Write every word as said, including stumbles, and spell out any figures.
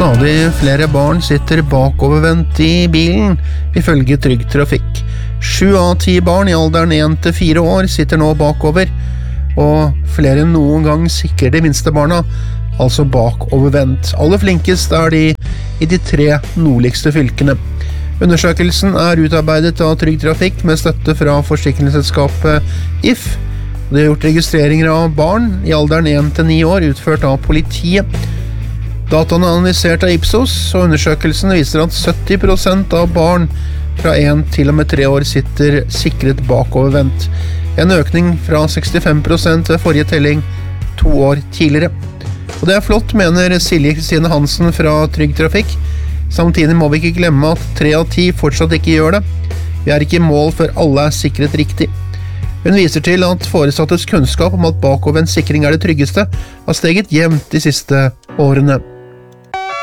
Stadig flere barn sitter bakovervendt i bilen, ifølge Trygg Trafikk. Sju av ti barn i alderen én til fire år sitter nå bakover, og flere enn noen gang sikrer de minste barna, altså bakovervendt. Aller flinkest er de i de tre nordligste fylkene. Undersøkelsen er utarbeidet av Trygg Trafikk med støtte fra forsikringsselskapet I F. Det er gjort registreringer av barn i alderen én til ni år, utført av politiet. Dataene er analysert av Ipsos, og undersøkelsen viser at sytti prosent av barn fra én til og med tre år sitter sikret bakovervendt. En økning fra sekstifem prosent ved forrige telling to år tidligere. Og det er flott, mener Silje Kristine Hansen fra Trygg Trafikk. Samtidig må vi ikke glemme at tre av ti fortsatt ikke gjør det. Vi er ikke i mål før alle er sikret riktig. Hun viser til at foresattes kunnskap om at bakovervendt sikring er det tryggeste, har steget jevnt de siste årene.